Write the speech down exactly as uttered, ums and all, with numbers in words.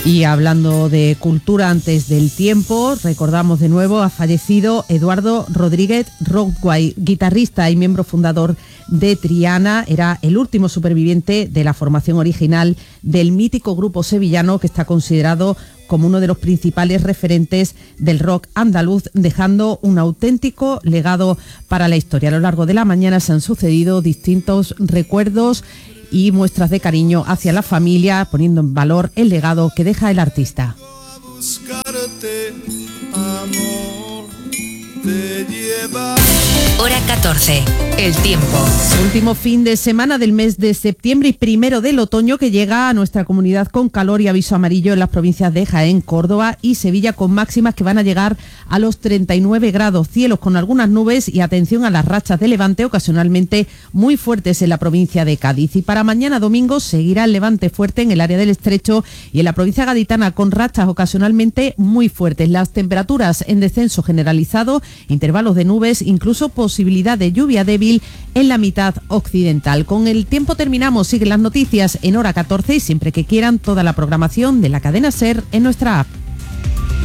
Y hablando de cultura antes del tiempo, recordamos de nuevo, ha fallecido Eduardo Rodríguez Roughway, guitarrista y miembro fundador de Triana. Era el último superviviente de la formación original del mítico grupo sevillano, que está considerado como uno de los principales referentes del rock andaluz, dejando un auténtico legado para la historia. A lo largo de la mañana se han sucedido distintos recuerdos y muestras de cariño hacia la familia, poniendo en valor el legado que deja el artista. Hora catorce, el tiempo. Último fin de semana del mes de septiembre y primero del otoño, que llega a nuestra comunidad con calor y aviso amarillo en las provincias de Jaén, Córdoba y Sevilla, con máximas que van a llegar a los treinta y nueve grados, cielos con algunas nubes y atención a las rachas de levante ocasionalmente muy fuertes en la provincia de Cádiz. Y para mañana domingo seguirá el levante fuerte en el área del Estrecho y en la provincia gaditana, con rachas ocasionalmente muy fuertes. Las temperaturas en descenso generalizado, intervalos de nubes, incluso posibilidad de lluvia débil en la mitad occidental. Con el tiempo terminamos. Siguen las noticias en Hora catorce y siempre que quieran toda la programación de la cadena SER en nuestra app.